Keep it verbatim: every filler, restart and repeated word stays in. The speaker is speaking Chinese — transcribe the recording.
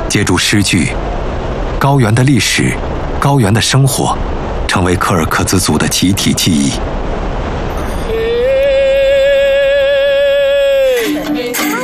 借助诗句，高原的历史、高原的生活，成为柯尔克孜族的集体记忆。